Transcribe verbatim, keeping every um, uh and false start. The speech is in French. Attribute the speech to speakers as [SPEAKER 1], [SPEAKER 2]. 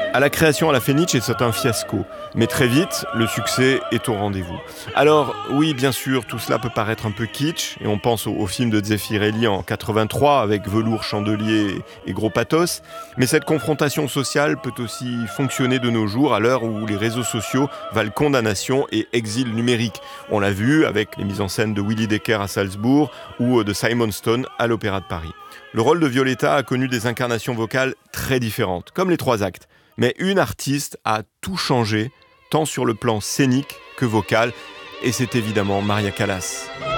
[SPEAKER 1] À la création à la Fenice, c'est un fiasco. Mais très vite, le succès est au rendez-vous. Alors, oui, bien sûr, tout cela peut paraître un peu kitsch, et on pense au, au film de Zeffirelli en quatre-vingt-trois, avec velours, chandelier et gros pathos. Mais cette confrontation sociale peut aussi fonctionner de nos jours, à l'heure où les réseaux sociaux valent condamnation et exil numérique. On l'a vu avec les mises en scène de Willy Decker à Salzbourg ou de Simon Stone à l'Opéra de Paris. Le rôle de Violetta a connu des incarnations vocales très différentes, comme les trois actes. Mais une artiste a tout changé, tant sur le plan scénique que vocal, et c'est évidemment Maria Callas.